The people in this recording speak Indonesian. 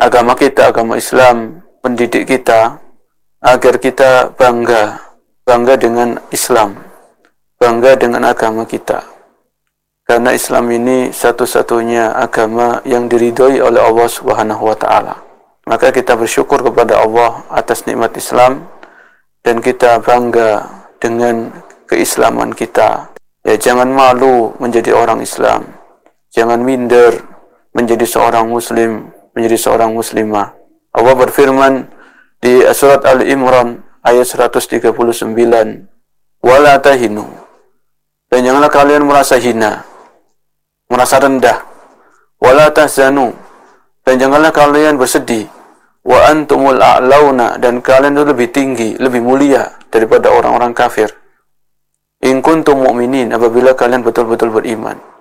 agama kita, agama Islam, mendidik kita agar kita bangga dengan Islam, bangga dengan agama kita. Karena Islam ini satu-satunya agama yang diridhoi oleh Allah Subhanahu wa taala. Maka kita bersyukur kepada Allah atas nikmat Islam dan kita bangga dengan keislaman kita. Ya, jangan malu menjadi orang Islam. Jangan minder menjadi seorang muslim, menjadi seorang muslimah. Allah berfirman di surat Al-Imran ayat 139, "Wala tahinu." Dan janganlah kalian merasa hina, merasa rendah. "Wala tahzanu." Dan janganlah kalian bersedih. "Wa antumul a'launa." Dan kalian itu lebih tinggi, lebih mulia daripada orang-orang kafir. "In kuntum mu'minin." Apabila kalian betul-betul beriman.